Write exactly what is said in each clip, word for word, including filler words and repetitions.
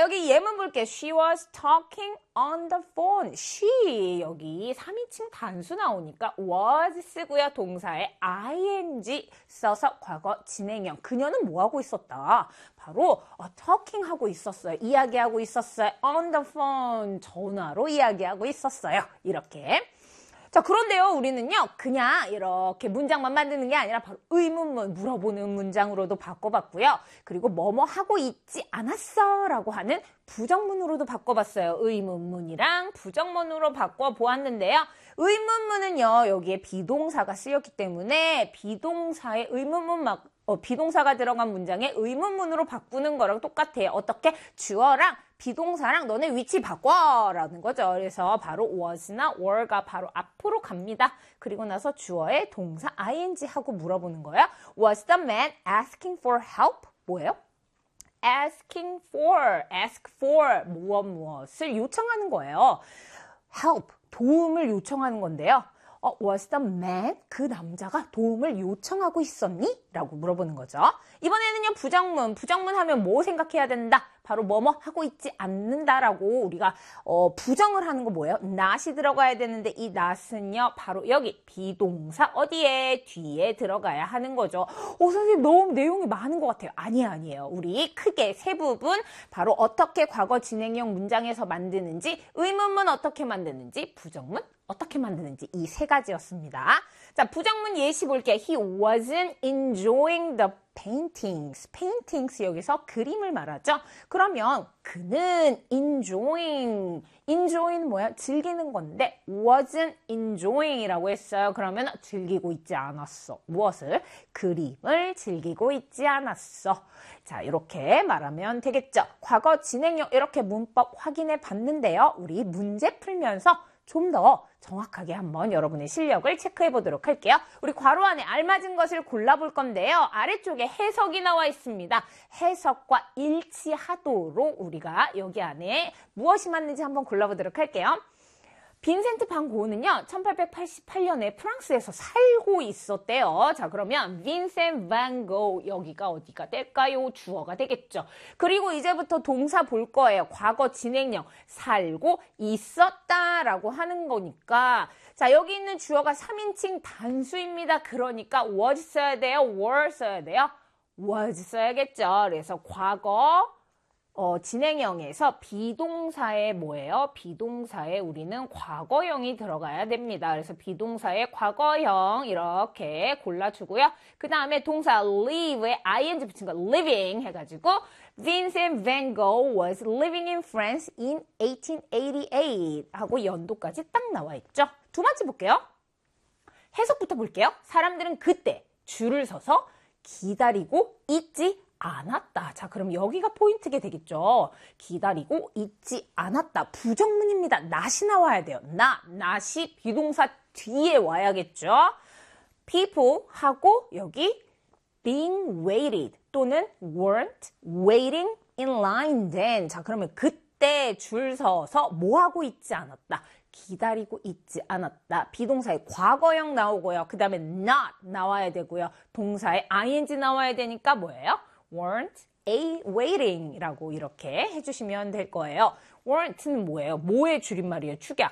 여기 예문 볼게요. She was talking on the phone. She 여기 삼 인칭 단수 나오니까 was 쓰고요. 동사에 ing 써서 과거 진행형. 그녀는 뭐 하고 있었다? 바로 어, talking 하고 있었어요. 이야기하고 있었어요. on the phone. 전화로 이야기하고 있었어요. 이렇게. 자, 그런데요, 우리는요, 그냥 이렇게 문장만 만드는 게 아니라 바로 의문문, 물어보는 문장으로도 바꿔봤고요. 그리고 뭐뭐 하고 있지 않았어 라고 하는 부정문으로도 바꿔봤어요. 의문문이랑 부정문으로 바꿔보았는데요. 의문문은요, 여기에 비동사가 쓰였기 때문에 비동사의 의문문 막, 어, 비동사가 들어간 문장에 의문문으로 바꾸는 거랑 똑같아요. 어떻게? 주어랑 비동사랑 너네 위치 바꿔라는 거죠. 그래서 바로 was나 were가 바로 앞으로 갑니다. 그리고 나서 주어에 동사 ing 하고 물어보는 거예요. Was the man asking for help? 뭐예요? asking for, ask for 무엇 무엇을 요청하는 거예요. help, 도움을 요청하는 건데요. 어, was the man, 그 남자가 도움을 요청하고 있었니? 라고 물어보는 거죠. 이번에는요, 부정문. 부정문 하면 뭐 생각해야 된다? 바로 뭐뭐 하고 있지 않는다라고 우리가 어, 부정을 하는 거 뭐예요? not이 들어가야 되는데 이 not은요, 바로 여기 비동사 어디에? 뒤에 들어가야 하는 거죠. 어, 선생님 너무 내용이 많은 것 같아요. 아니에요, 아니에요. 우리 크게 세 부분, 바로 어떻게 과거 진행형 문장에서 만드는지, 의문문 어떻게 만드는지, 부정문 어떻게 만드는지 이 세 가지였습니다. 자, 부정문 예시 볼게요. He wasn't enjoying the paintings. paintings 여기서 그림을 말하죠. 그러면 그는 enjoying, enjoying 뭐야? 즐기는 건데 wasn't enjoying이라고 했어요. 그러면 즐기고 있지 않았어. 무엇을? 그림을 즐기고 있지 않았어. 자, 이렇게 말하면 되겠죠. 과거 진행형 이렇게 문법 확인해 봤는데요. 우리 문제 풀면서 좀 더 정확하게 한번 여러분의 실력을 체크해 보도록 할게요. 우리 괄호 안에 알맞은 것을 골라볼 건데요. 아래쪽에 해석이 나와 있습니다. 해석과 일치하도록 우리가 여기 안에 무엇이 맞는지 한번 골라보도록 할게요. 빈센트 반 고흐는요, 천팔백팔십팔 년에 프랑스에서 살고 있었대요. 자, 그러면 빈센트 반 고흐, 여기가 어디가 될까요? 주어가 되겠죠. 그리고 이제부터 동사 볼 거예요. 과거 진행형, 살고 있었다라고 하는 거니까. 자, 여기 있는 주어가 삼 인칭 단수입니다. 그러니까 was 써야 돼요? were 써야 돼요? was 써야겠죠. 그래서 과거, 어, 진행형에서 비동사에 뭐예요? 비동사에 우리는 과거형이 들어가야 됩니다. 그래서 비동사의 과거형 이렇게 골라주고요. 그 다음에 동사 live에 ing 붙인 거 living 해가지고 Vincent van Gogh was living in France in eighteen eighty-eight 하고 연도까지 딱 나와 있죠. 두 번째 볼게요. 해석부터 볼게요. 사람들은 그때 줄을 서서 기다리고 있지 않았다. 자, 그럼 여기가 포인트가 되겠죠. 기다리고 있지 않았다. 부정문입니다. not이 나와야 돼요. not, not이 비동사 뒤에 와야겠죠. people 하고 여기 being waited 또는 weren't waiting in line then. 자, 그러면 그때 줄 서서 뭐 하고 있지 않았다. 기다리고 있지 않았다. 비동사의 과거형 나오고요. 그 다음에 not 나와야 되고요. 동사의 ing 나와야 되니까 뭐예요? weren't a waiting 이라고 이렇게 해주시면 될 거예요. weren't는 뭐예요? 뭐의 줄임말이에요? 축약.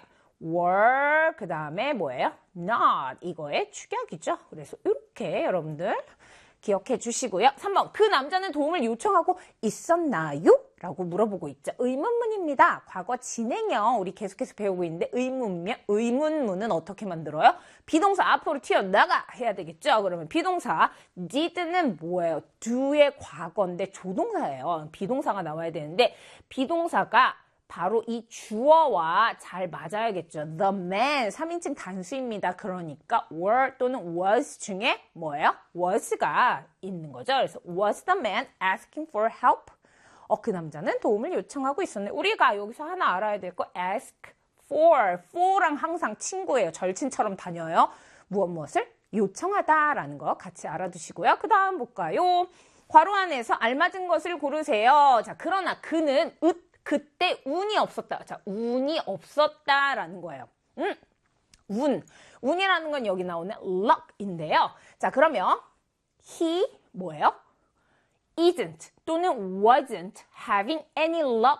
were 그 다음에 뭐예요? not 이거의 축약이죠. 그래서 이렇게 여러분들 기억해 주시고요. 삼 번 그 남자는 도움을 요청하고 있었나요? 라고 물어보고 있죠. 의문문입니다. 과거 진행형 우리 계속해서 배우고 있는데 의문문, 의문문은 어떻게 만들어요? 비동사 앞으로 튀어나가 해야 되겠죠. 그러면 비동사 did는 뭐예요? do의 과거인데 조동사예요. 비동사가 나와야 되는데 비동사가 바로 이 주어와 잘 맞아야겠죠. The man 삼 인칭 단수입니다. 그러니까 were 또는 was 중에 뭐예요? was가 있는 거죠. 그래서 was the man asking for help? 어, 그 남자는 도움을 요청하고 있었네. 우리가 여기서 하나 알아야 될 거 ask for, for랑 항상 친구예요. 절친처럼 다녀요. 무엇 무엇을 요청하다라는 거 같이 알아두시고요. 그 다음 볼까요? 괄호 안에서 알맞은 것을 고르세요. 자, 그러나 그는 읒 그때 운이 없었다. 자, 운이 없었다라는 거예요. 음, 운. 운이라는 건 여기 나오는 luck인데요. 자, 그러면 he 뭐예요? isn't 또는 wasn't having any luck